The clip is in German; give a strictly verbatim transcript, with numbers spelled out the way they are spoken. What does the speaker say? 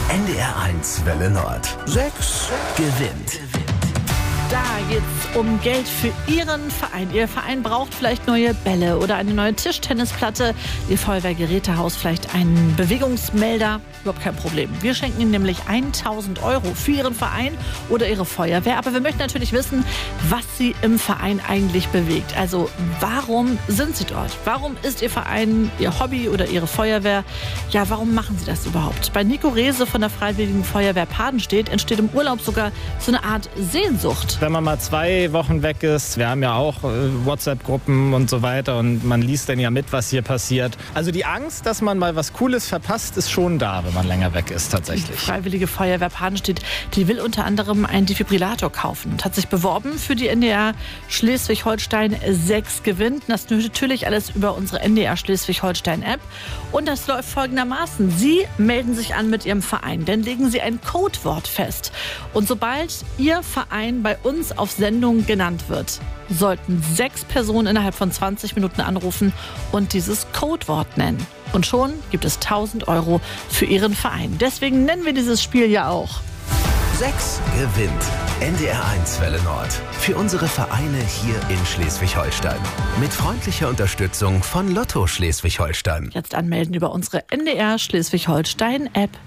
N D R eins Welle Nord. Sechs gewinnt. Da geht's um Geld für Ihren Verein. Ihr Verein braucht vielleicht neue Bälle oder eine neue Tischtennisplatte. Ihr Feuerwehrgerätehaus vielleicht einen Bewegungsmelder. Überhaupt kein Problem. Wir schenken Ihnen nämlich tausend Euro für Ihren Verein oder Ihre Feuerwehr. Aber wir möchten natürlich wissen, was Sie im Verein eigentlich bewegt. Also warum sind Sie dort? Warum ist Ihr Verein Ihr Hobby oder Ihre Feuerwehr? Ja, warum machen Sie das überhaupt? Bei Nico Rehse von der Freiwilligen Feuerwehr Padenstedt entsteht im Urlaub sogar so eine Art Sehnsucht. Wenn man mal zwei Wochen weg ist, wir haben ja auch äh, WhatsApp-Gruppen und so weiter und man liest dann ja mit, was hier passiert. Also die Angst, dass man mal was Cooles verpasst, ist schon da, wenn man länger weg ist tatsächlich. Die Freiwillige Feuerwehr Padenstedt, die will unter anderem einen Defibrillator kaufen und hat sich beworben für die N D R Schleswig-Holstein sechs gewinnt. Das natürlich alles über unsere N D R Schleswig-Holstein-App. Und das läuft folgendermaßen. Sie melden sich an mit Ihrem Verein, dann legen Sie ein Codewort fest. Und sobald Ihr Verein bei uns auf Sendung genannt wird, sollten sechs Personen innerhalb von zwanzig Minuten anrufen und dieses Codewort nennen. Und schon gibt es tausend Euro für Ihren Verein. Deswegen nennen wir dieses Spiel ja auch Sechs gewinnt. N D R eins Welle Nord. Für unsere Vereine hier in Schleswig-Holstein. Mit freundlicher Unterstützung von Lotto Schleswig-Holstein. Jetzt anmelden über unsere N D R Schleswig-Holstein-App.